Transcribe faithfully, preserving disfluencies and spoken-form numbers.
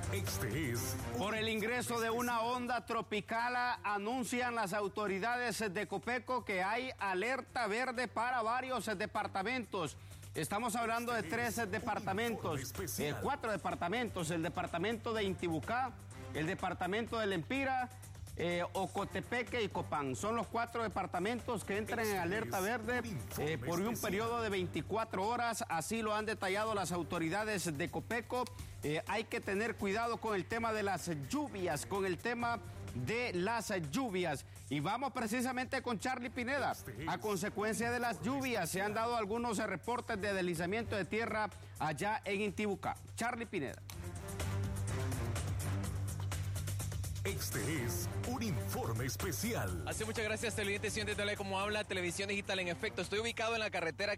Este es... Por el ingreso de una onda tropical, anuncian las autoridades de Copeco que hay alerta verde para varios departamentos. Estamos hablando de tres departamentos, eh, cuatro departamentos, el departamento de Intibucá, el departamento de Lempira, eh, Ocotepeque y Copán. Son los cuatro departamentos que entran en alerta verde eh, por un periodo de veinticuatro horas, así lo han detallado las autoridades de Copeco. Eh, hay que tener cuidado con el tema de las lluvias, con el tema de las lluvias. Y vamos precisamente con Charlie Pineda. A consecuencia de las lluvias se han dado algunos reportes de deslizamiento de tierra allá en Intibucá. Charlie Pineda. Este es un informe especial. Así, muchas gracias, televidente. Siéntete como habla Televisión Digital. En efecto, estoy ubicado en la carretera